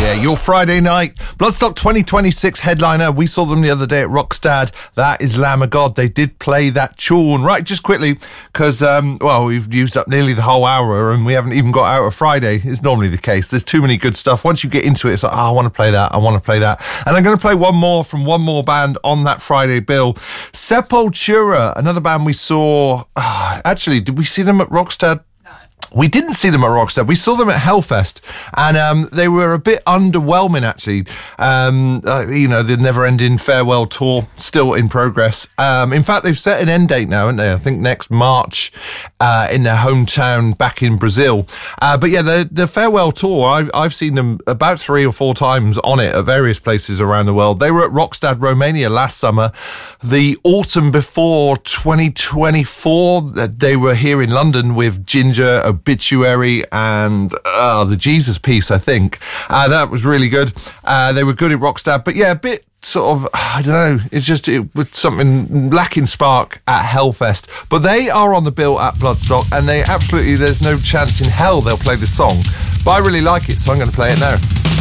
Yeah, your Friday night Bloodstock 2026 headliner. We saw them the other day at Rockstad. That is Lamb of God. They did play that tune. Right, just quickly, because, we've used up nearly the whole hour and we haven't even got out of Friday. It's normally the case. There's too many good stuff. Once you get into it, it's like, I want to play that. I want to play that. And I'm going to play one more from one more band on that Friday bill. Sepultura, another band we saw. Actually, did we see them at Rockstad? We didn't see them at Rockstad. We saw them at Hellfest, and they were a bit underwhelming, actually. The never-ending farewell tour still in progress. In fact, they've set an end date now, haven't they? I think next March in their hometown back in Brazil. But yeah, the farewell tour, I've seen them about 3 or 4 times on it at various places around the world. They were at Rockstad, Romania last summer. The autumn before 2024, they were here in London with Ginger, Obituary, and the Jesus Piece, I think. That was really good. They were good at Rockstad, but yeah, a bit sort of, I don't know, it was something lacking spark at Hellfest. But they are on the bill at Bloodstock, and there's no chance in hell they'll play this song. But I really like it, so I'm going to play it now.